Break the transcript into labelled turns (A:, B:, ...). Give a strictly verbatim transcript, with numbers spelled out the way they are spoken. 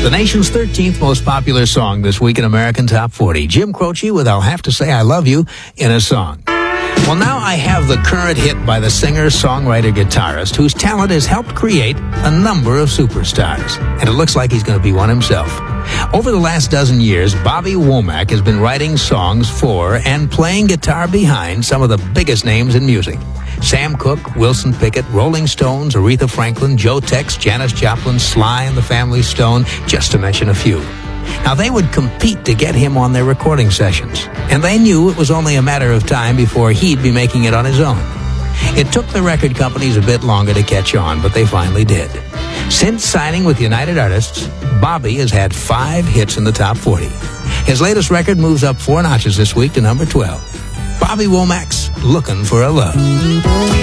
A: The nation's thirteenth most popular song this week in American Top forty. Jim Croce with I'll Have to Say I Love You in a Song. Well, now I have the current hit by the singer, songwriter, guitarist whose talent has helped create a number of superstars. And it looks like he's going to be one himself. Over the last dozen years, Bobby Womack has been writing songs for and playing guitar behind some of the biggest names in music. Sam Cooke, Wilson Pickett, Rolling Stones, Aretha Franklin, Joe Tex, Janis Joplin, Sly and the Family Stone, just to mention a few. Now, they would compete to get him on their recording sessions, and they knew it was only a matter of time before he'd be making it on his own. It took the record companies a bit longer to catch on, but they finally did. Since signing with United Artists, Bobby has had five hits in the top forty. His latest record moves up four notches this week to number twelve. Bobby Womack's Looking for a Love.